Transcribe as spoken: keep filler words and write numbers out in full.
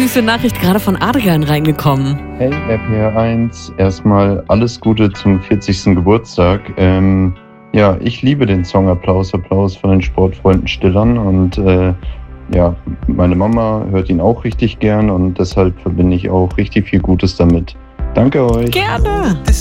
süße Nachricht gerade von Adrian reingekommen. Hey, R P R eins, erstmal alles Gute zum vierzigsten Geburtstag. Ähm, ja, ich liebe den Song Applaus, Applaus von den Sportfreunden Stillern und äh, ja, meine Mama hört ihn auch richtig gern und deshalb verbinde ich auch richtig viel Gutes damit. Danke euch. Gerne.